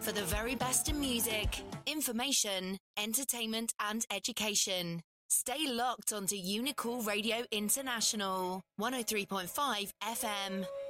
for the very best in music, information, entertainment and education. Stay locked onto Unicool Radio International, 103.5 FM.